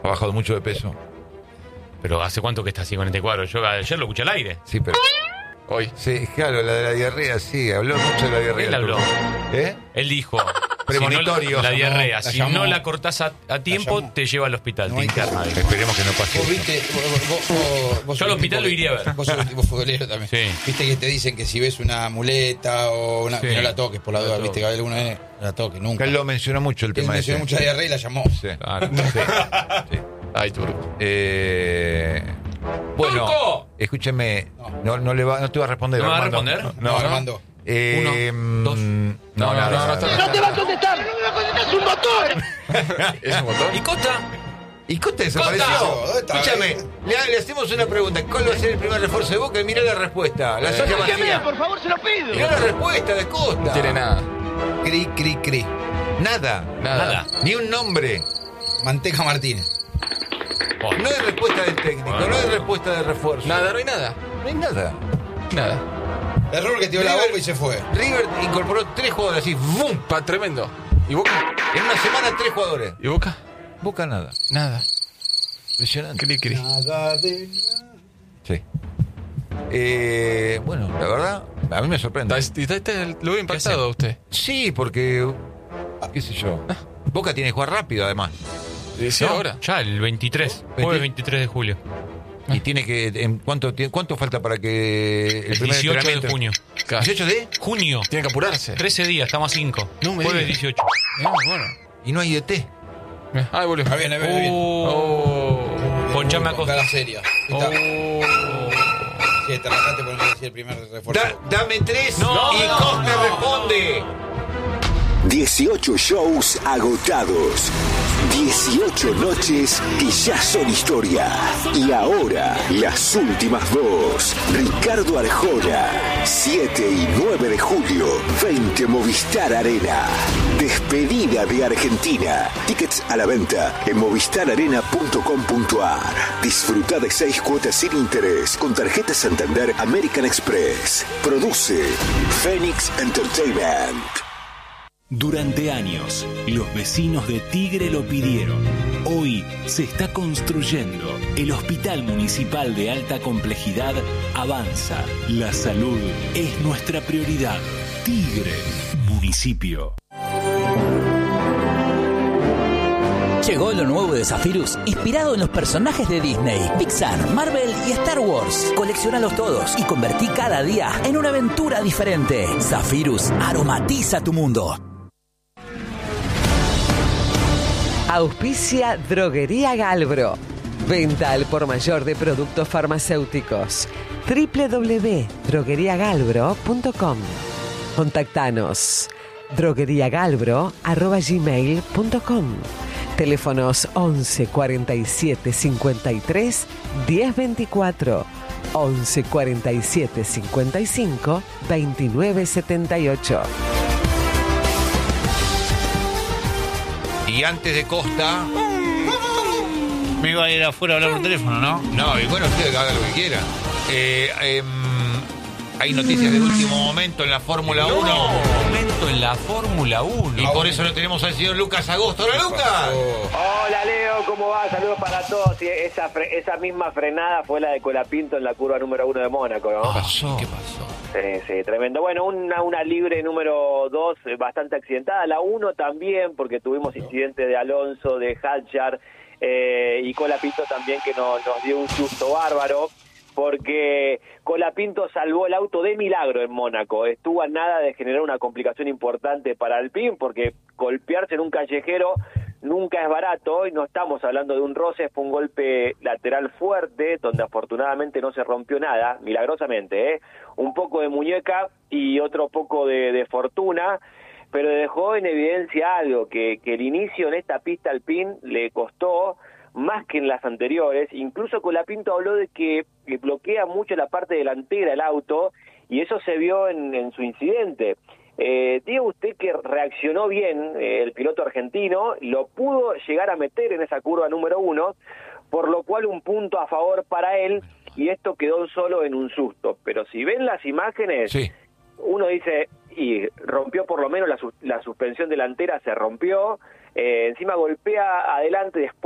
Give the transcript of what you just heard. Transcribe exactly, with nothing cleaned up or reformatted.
Ha bajado mucho de peso. Pero ¿hace cuánto que está así con este cuadro? Yo ayer lo escuché al aire. Sí, pero... Hoy. Sí, claro, la de la diarrea, sí, habló mucho de la diarrea. Él habló. ¿Eh? Él dijo... Premonitorio. Si no, la diarrea, La si llamó. no la cortás a, a tiempo, llamó. te lleva al hospital, No te hay que- interna. Esperemos que no pase Vos eso. viste, vos, vos- vos- vos Yo al sos un hospital tipo lo que- iría a ver. Vos sos un tipo futbolero también. Sí. Viste que te dicen que si ves una muleta o una. Sí. Que no la toques por la No la duda, viste toques. que hay alguna vez. No la toques, nunca. Él lo mencionó mucho el Él tema mencionó ese. mucha diarrea y la llamó. Sí. Claro. Sí. Sí. Ay, turco. Eh, bueno, ¡Turco! escúcheme, no, no, le va, no te va a responder. ¿No me va a Armando. responder? No, Armando. Eh, Uno, dos. mm, No, no, no, no, está- ¡No te va a contestar! ¡No me va a contestar! ¡Es un motor! ¿Es un motor? ¿Y Costa? ¿Y Costa desapareció? Costa. ¿Dónde está? Escúchame, le, le hacemos una pregunta. ¿Cuál va a ser el primer refuerzo de Boca? Y mirá la respuesta. La soya Dígame, vacía. por favor, se lo pido. Mirá la respuesta de Costa. No tiene nada. Cri, cri, cri. Nada. Nada. Nada. Ni un nombre. Manteca Martínez. Oh. No hay respuesta del técnico, Bueno. no hay respuesta de refuerzo. Nada, no hay nada. No hay nada. Nada. Error que tiró la bomba y se fue. River incorporó tres jugadores así, ¡bum! Pa, tremendo. ¿Y Boca? En una semana tres jugadores. ¿Y Boca? Boca nada. Nada. Impresionante. Cri, cri. Nada de nada. Sí. Eh, bueno, la verdad, a mí me sorprende. Está- está- está- Lo veo impactado a usted. Sí, porque, qué sé yo. Boca tiene que jugar rápido, además. Sí, No, ahora. Ya, el veintitrés. Jueves veintitrés de julio. Y tiene que. ¿en cuánto, tie- ¿Cuánto falta para que el, El primer dieciocho de entrenamiento- junio. Claro. ¿dieciocho de? Junio. Tiene que apurarse. trece días, estamos a cinco. No me Jueves digas. dieciocho. No, bueno. Y no hay D T. Mira, Ay, volvió. Ah, bien, ahí viene, bien. Oh. Ponchame a Con cara Costa. seria. Oh. Está. Sí, te rajaste por no decir el primer refuerzo. Da- dame tres No, y no, Costa no. responde. dieciocho shows agotados. dieciocho noches que ya son historia. Y ahora, las últimas dos. Ricardo Arjona. siete y nueve de julio. veinte Movistar Arena. Despedida de Argentina. Tickets a la venta en movistar arena punto com punto a r. Disfruta de seis cuotas sin interés con tarjeta Santander American Express. Produce Phoenix Entertainment. Durante años, los vecinos de Tigre lo pidieron. Hoy se está construyendo. El Hospital Municipal de Alta Complejidad avanza. La salud es nuestra prioridad. Tigre, municipio. Llegó lo nuevo de Zephyrus, inspirado en los personajes de Disney, Pixar, Marvel y Star Wars. Colecciónalos todos y convertí cada día en una aventura diferente. Zephyrus aromatiza tu mundo. Auspicia Droguería Galbro. Venta al por mayor de productos farmacéuticos. doble u doble u doble u punto droguería galbro punto com. Contactanos. drogueriagalbro arroba gmail punto com. Teléfonos once cuarenta y siete cincuenta y tres diez veinticuatro. once cuarenta y siete cincuenta y cinco veintinueve setenta y ocho. Y antes de Costa. Me iba a ir afuera a hablar por teléfono, ¿no? No, y bueno, usted haga lo que quiera. Eh, em, hay noticias del último momento en la Fórmula No, uno. momento en la Fórmula uno. Y por eso lo tenemos al señor Lucas Agosto. ¡Hola, Lucas! Hola Leo, ¿cómo va? Saludos para todos. Y esa, fre- esa misma frenada fue la de Colapinto en la curva número uno de Mónaco, ¿no? ¿Qué pasó? ¿Qué pasó? Sí, sí, tremendo. Bueno, una, una libre número dos eh, bastante accidentada. La uno también, porque tuvimos incidentes de Alonso, de Hadjar eh, y Colapinto también, que no, nos dio un susto bárbaro, porque Colapinto salvó el auto de milagro en Mónaco. Estuvo a nada de generar una complicación importante para Alpine, porque golpearse en un callejero nunca es barato, y no estamos hablando de un roce, fue un golpe lateral fuerte, donde afortunadamente no se rompió nada, milagrosamente, ¿eh? Un poco de muñeca y otro poco de, de fortuna, pero dejó en evidencia algo, que, que el inicio en esta pista Alpine le costó más que en las anteriores. Incluso Colapinto habló de que bloquea mucho la parte delantera del auto, y eso se vio en, en su incidente. Eh, diga usted que reaccionó bien eh, el piloto argentino, lo pudo llegar a meter en esa curva número uno, por lo cual un punto a favor para él, y esto quedó solo en un susto. Pero si ven las imágenes, Sí. uno dice, y rompió por lo menos la, su- la suspensión delantera, se rompió, eh, encima golpea adelante, después